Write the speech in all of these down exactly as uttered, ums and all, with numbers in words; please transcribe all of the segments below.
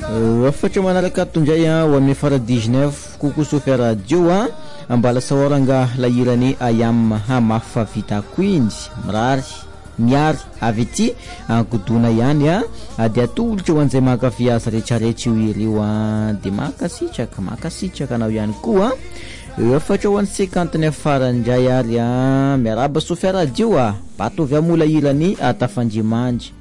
afatra manaraka tondray ho amin'ny fara dix-neuf kokosofa radio a ambala saoranga lahirany ayam hamafa vita queens mirary miary avy ety ankodona ihany a dia atolotra ho an'izay mankafy azy rehetrarehetra io ireo a dia makasitraka makasitraka anao ihany koa afatra ho an'ny cinquante-neuf farandray ary a miaraba sofa radio a batovy amola irany atafandrimandry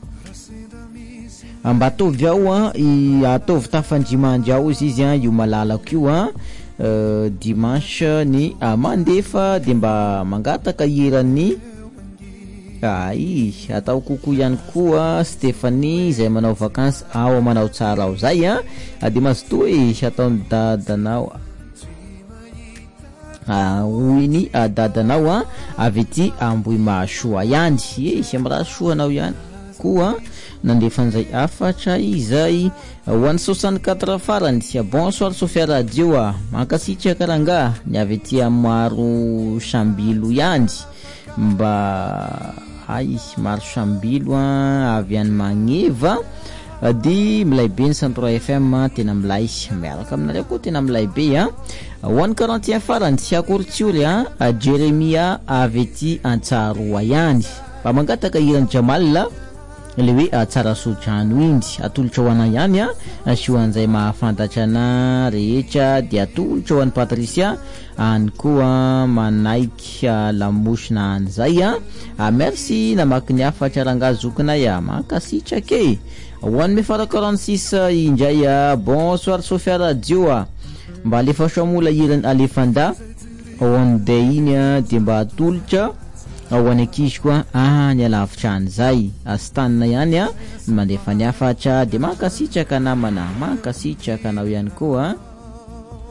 ambatovy ao a atovy tafandrimandry ao izy izy a io malalako io a Uh, dimanche ny uh, mandefa dia mba mangataka irany ai atao koko ihany koa Stéphanie izay manao vacances ao manao tsara ao zay a dia mazotoy ataony dadanao hoiny dadanao a avy ety amboy mahasoa ihany isy amiraha soanao ihany koa nandefa an'izay afatra izay ho an'ny soixante-quatre farany bonsoir Sofia radio a mankasitraka karanga ny avy ety maro sambilo ihany mba ay maro sambilo a avy any magneva di milay be ny cent trois F M tena milay miaraka aminareo koa tena milay be a ho an'ny quarante et un farany sy akorotsiory a Jeremia avy ety antsaroa ihany mba mangataka irany Jamal le hoe tsara sodrano indy atolotra ho ana ihany a sy ho an'izay mahafantatra ana rehetra dia atolotra ho an'ny Patricia any koa manaiky lamosina an'izay a merci namaky ny afatra rangazokinay a mankasitraka e ho an'ny mefara quarante-six indray a bonsoir Sofia radio a mba alefa soamola irany alefanda ho an'ny de iny a dia mba atolotra ao any akizy koa any alavitra an'izay astanina ihany a mandefa ny afatra dia mankasitraka namana mankasitraka anao ihany koa